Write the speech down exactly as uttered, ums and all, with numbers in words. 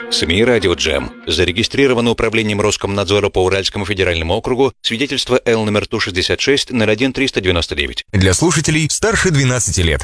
СМИ «Радио Джем». Зарегистрировано управлением Роскомнадзора по Уральскому федеральному округу. Свидетельство Л номер Ту шестьдесят шесть ноль один триста девяносто девять. Для слушателей старше двенадцати лет.